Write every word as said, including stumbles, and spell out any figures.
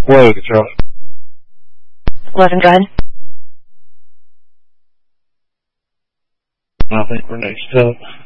Wait, Charlie. Eleven, go ahead. I think we're next up.